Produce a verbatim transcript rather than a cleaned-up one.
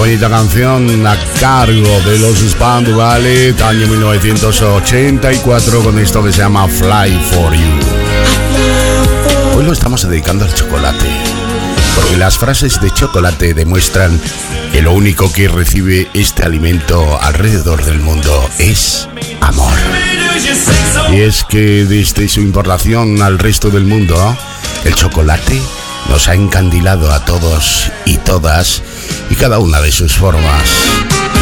bonita canción a cargo de los Spandau Ballet, año mil novecientos ochenta y cuatro, con esto que se llama Fly For You. Hoy lo estamos dedicando al chocolate, porque las frases de chocolate demuestran que lo único que recibe este alimento alrededor del mundo es amor. Y es que desde su importación al resto del mundo, el chocolate nos ha encandilado a todos y todas, y cada una de sus formas.